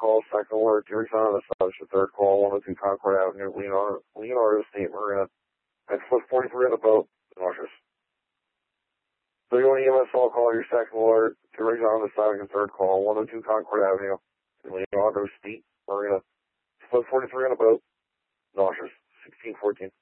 call, second alert, Jerry on the South, third call, 102 Concord Avenue, Leonardo State Marina, at foot 43 on the boat, nauseous. 31 EMS call, your second alert, Jerry on the second, third call, 102 Concord Avenue, Leonardo State Marina, foot 43 on the boat, nauseous, 1614.